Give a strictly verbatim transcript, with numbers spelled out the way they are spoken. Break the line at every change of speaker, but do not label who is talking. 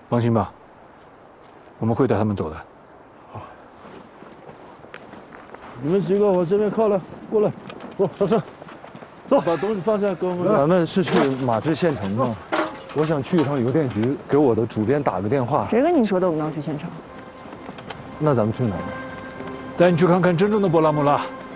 放心吧，我们会带他们走的。
好，你们几个往这边靠了，过来，走，上车，走，把东西放下，跟我们。
咱们是去马志县城吗？我想去一趟邮电局，给我的主编打个电话。
谁跟你说的我们要去县城？
那咱们去哪儿？
带你去看看真正的博拉姆拉。